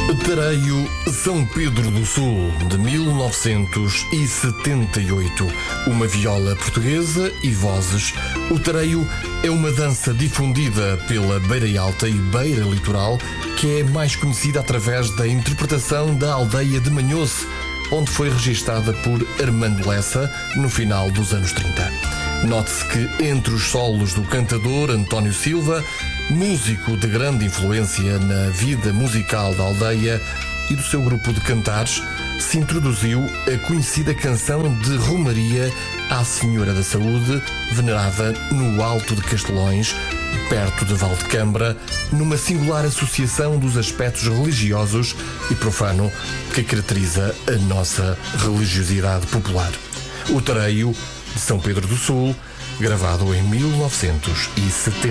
Tareio São Pedro do Sul, de 1978. Uma viola portuguesa e vozes. O tareio é uma dança difundida pela Beira Alta e Beira Litoral, que é mais conhecida através da interpretação da aldeia de Manhoce, onde foi registada por Armando Lessa no final dos anos 30. Note-se que entre os solos do cantador António Silva, músico de grande influência na vida musical da aldeia e do seu grupo de cantares, se introduziu a conhecida canção de Romaria à Senhora da Saúde, venerada no Alto de Castelões, perto de Valdecambra, numa singular associação dos aspectos religiosos e profano que caracteriza a nossa religiosidade popular. O tareio de São Pedro do Sul, gravado em 1970.